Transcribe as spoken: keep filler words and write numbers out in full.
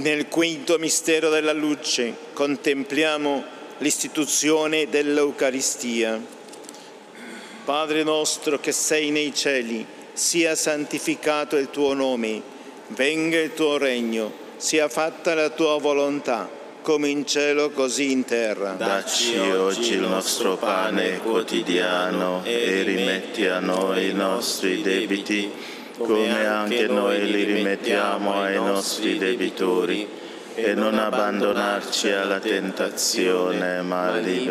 Nel quinto mistero della luce contempliamo l'istituzione dell'Eucaristia. Padre nostro che sei nei cieli, sia santificato il tuo nome, venga il tuo regno, sia fatta la tua volontà, come in cielo così in terra. Dacci oggi il nostro pane quotidiano e rimetti a noi i nostri debiti, come anche noi li rimettiamo ai nostri debitori, e non abbandonarci alla tentazione, ma liberaci